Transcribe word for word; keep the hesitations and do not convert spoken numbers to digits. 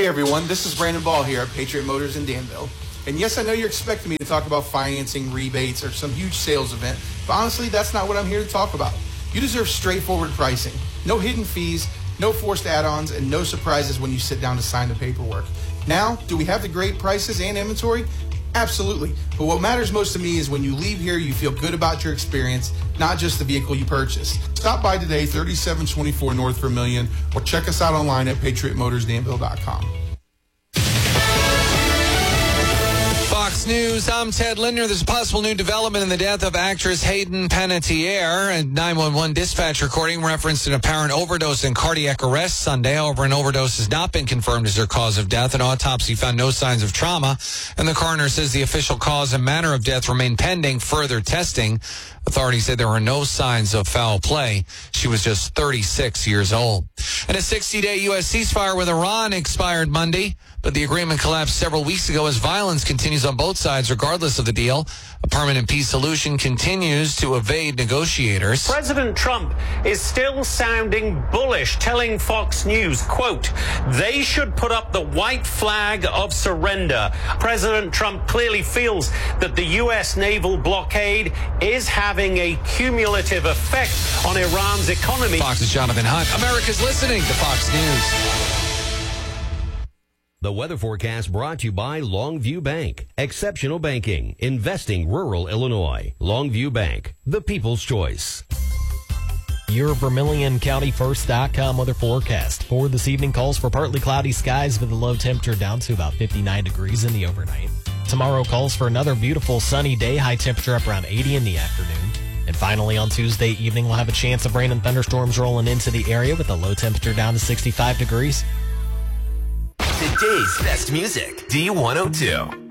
Hey everyone, this is Brandon Ball here at Patriot Motors in Danville. And yes, I know you're expecting me to talk about financing, rebates, or some huge sales event, but honestly, that's not what I'm here to talk about. You deserve straightforward pricing. No hidden fees, no forced add-ons, and no surprises when you sit down to sign the paperwork. Now, do we have the great prices and inventory? Absolutely. But what matters most to me is when you leave here, you feel good about your experience, not just the vehicle you purchased. Stop by today, thirty-seven twenty-four North Vermillion, or check us out online at patriot motors danville dot com. Fox News, I'm Ted Lindner. There's a possible new development in the death of actress Hayden Panettiere. A nine one one dispatch recording referenced an apparent overdose and cardiac arrest Sunday. However, an overdose has not been confirmed as her cause of death. An autopsy found no signs of trauma, and the coroner says the official cause and manner of death remain pending further testing. Authorities said there were no signs of foul play. She was just thirty-six years old. And a sixty-day U S ceasefire with Iran expired Monday, but the agreement collapsed several weeks ago as violence continues on both sides regardless of the deal. A permanent peace solution continues to evade negotiators. President Trump is still sounding bullish, telling Fox News, quote, they should put up the white flag of surrender. President Trump clearly feels that the U S naval blockade is having a cumulative effect on Iran's economy. Fox's Jonathan Hunt. America's listening to Fox News. The weather forecast brought to you by Longview Bank. Exceptional banking. Investing rural Illinois. Longview Bank. The people's choice. Your Vermilion County First dot com weather forecast for this evening calls for partly cloudy skies with a low temperature down to about fifty-nine degrees in the overnight. Tomorrow calls for another beautiful sunny day, high temperature up around eighty in the afternoon. And finally on Tuesday evening, we'll have a chance of rain and thunderstorms rolling into the area with a low temperature down to sixty-five degrees. Today's best music, D one oh two.